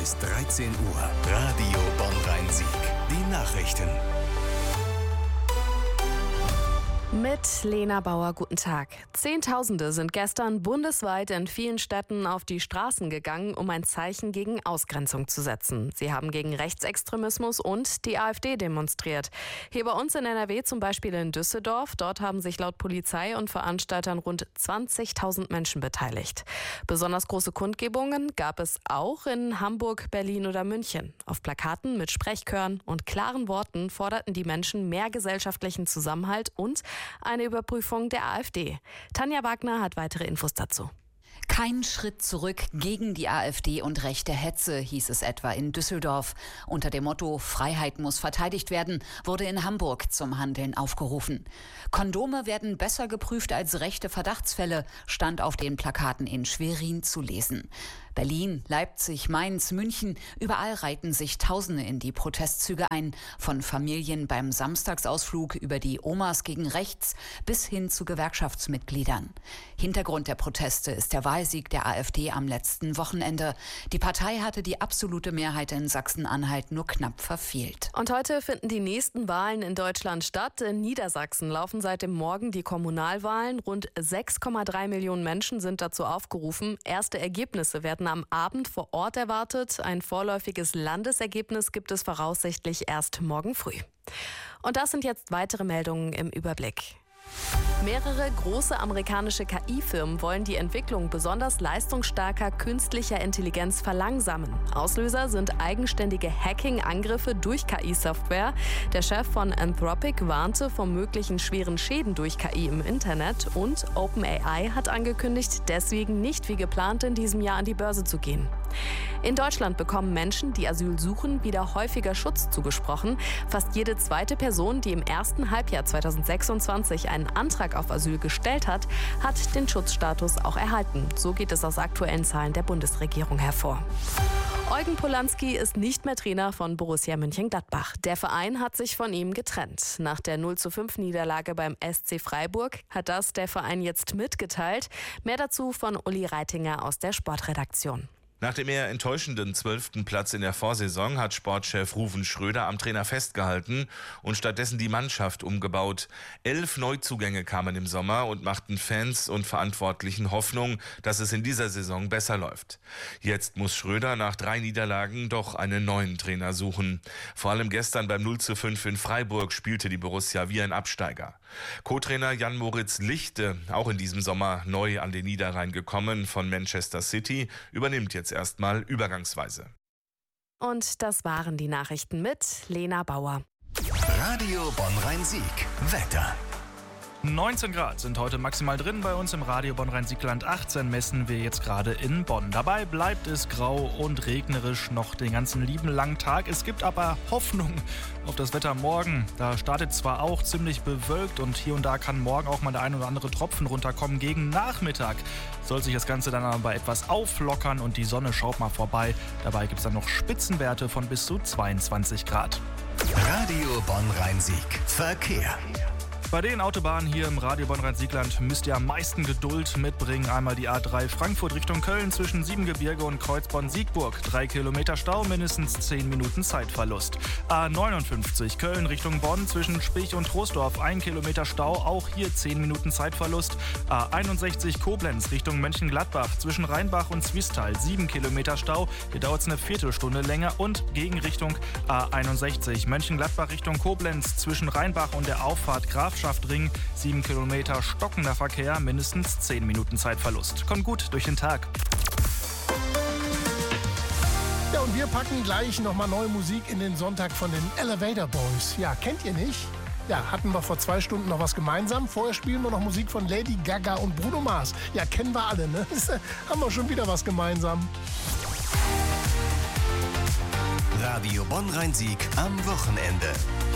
bis 13 Uhr. Radio Bonn-Rhein-Sieg. Die Nachrichten. Mit Lena Bauer, guten Tag. Zehntausende sind gestern bundesweit in vielen Städten auf die Straßen gegangen, um ein Zeichen gegen Ausgrenzung zu setzen. Sie haben gegen Rechtsextremismus und die AfD demonstriert. Hier bei uns in NRW, zum Beispiel in Düsseldorf. Dort haben sich laut Polizei und Veranstaltern rund 20.000 Menschen beteiligt. Besonders große Kundgebungen gab es auch in Hamburg, Berlin oder München. Auf Plakaten mit Sprechchören und klaren Worten forderten die Menschen mehr gesellschaftlichen Zusammenhalt und eine Überprüfung der AfD. Tanja Wagner hat weitere Infos dazu. Kein Schritt zurück gegen die AfD und rechte Hetze, hieß es etwa in Düsseldorf. Unter dem Motto Freiheit muss verteidigt werden, wurde in Hamburg zum Handeln aufgerufen. Kondome werden besser geprüft als rechte Verdachtsfälle, stand auf den Plakaten in Schwerin zu lesen. Berlin, Leipzig, Mainz, München, überall reihten sich Tausende in die Protestzüge ein. Von Familien beim Samstagsausflug über die Omas gegen rechts bis hin zu Gewerkschaftsmitgliedern. Hintergrund der Proteste ist der Wahlsieg der AfD am letzten Wochenende. Die Partei hatte die absolute Mehrheit in Sachsen-Anhalt nur knapp verfehlt. Und heute finden die nächsten Wahlen in Deutschland statt. In Niedersachsen laufen seit dem Morgen die Kommunalwahlen. Rund 6,3 Millionen Menschen sind dazu aufgerufen. Erste Ergebnisse werden am Abend vor Ort erwartet. Ein vorläufiges Landesergebnis gibt es voraussichtlich erst morgen früh. Und das sind jetzt weitere Meldungen im Überblick. Mehrere große amerikanische KI-Firmen wollen die Entwicklung besonders leistungsstarker künstlicher Intelligenz verlangsamen. Auslöser sind eigenständige Hacking-Angriffe durch KI-Software. Der Chef von Anthropic warnte vor möglichen schweren Schäden durch KI im Internet und OpenAI hat angekündigt, deswegen nicht wie geplant in diesem Jahr an die Börse zu gehen. In Deutschland bekommen Menschen, die Asyl suchen, wieder häufiger Schutz zugesprochen. Fast jede zweite Person, die im ersten Halbjahr 2026 einen Antrag auf Asyl gestellt hat, hat den Schutzstatus auch erhalten. So geht es aus aktuellen Zahlen der Bundesregierung hervor. Eugen Polanski ist nicht mehr Trainer von Borussia Mönchengladbach. Der Verein hat sich von ihm getrennt. Nach der 0:5-Niederlage beim SC Freiburg hat das der Verein jetzt mitgeteilt. Mehr dazu von Uli Reitinger aus der Sportredaktion. Nach dem eher enttäuschenden 12. Platz in der Vorsaison hat Sportchef Ruven Schröder am Trainer festgehalten und stattdessen die Mannschaft umgebaut. 11 Neuzugänge kamen im Sommer und machten Fans und Verantwortlichen Hoffnung, dass es in dieser Saison besser läuft. Jetzt muss Schröder nach 3 Niederlagen doch einen neuen Trainer suchen. Vor allem gestern beim 0:5 in Freiburg spielte die Borussia wie ein Absteiger. Co-Trainer Jan-Moritz Lichte, auch in diesem Sommer neu an den Niederrhein gekommen von Manchester City, übernimmt jetzt erstmal übergangsweise. Und das waren die Nachrichten mit Lena Bauer. Radio Bonn-Rhein-Sieg. Wetter. 19 Grad sind heute maximal drin bei uns im Radio Bonn-Rhein-Siegland. 18 messen wir jetzt gerade in Bonn. Dabei bleibt es grau und regnerisch noch den ganzen lieben langen Tag. Es gibt aber Hoffnung auf das Wetter morgen. Da startet zwar auch ziemlich bewölkt und hier und da kann morgen auch mal der ein oder andere Tropfen runterkommen. Gegen Nachmittag soll sich das Ganze dann aber etwas auflockern und die Sonne schaut mal vorbei. Dabei gibt es dann noch Spitzenwerte von bis zu 22 Grad. Radio Bonn-Rhein-Sieg. Verkehr. Bei den Autobahnen hier im Radio Bonn-Rhein-Siegland müsst ihr am meisten Geduld mitbringen. Einmal die A3 Frankfurt Richtung Köln zwischen Siebengebirge und Kreuzborn-Siegburg. 3 Kilometer Stau, mindestens 10 Minuten Zeitverlust. A59 Köln Richtung Bonn zwischen Spich und Troisdorf. 1 Kilometer Stau, auch hier 10 Minuten Zeitverlust. A61 Koblenz Richtung Mönchengladbach zwischen Rheinbach und Zwiestal. 7 Kilometer Stau, hier dauert es eine Viertelstunde länger. Und Gegenrichtung A61 Mönchengladbach Richtung Koblenz zwischen Rheinbach und der Auffahrt Grafschaft Ring, 7 Kilometer stockender Verkehr, mindestens 10 Minuten Zeitverlust. Kommt gut durch den Tag. Ja, und wir packen gleich nochmal neue Musik in den Sonntag von den Elevator Boys. Ja, kennt ihr nicht? Ja, hatten wir vor 2 Stunden noch was gemeinsam. Vorher spielen wir noch Musik von Lady Gaga und Bruno Mars. Ja, kennen wir alle, ne? Haben wir schon wieder was gemeinsam. Radio Bonn-Rhein-Sieg am Wochenende.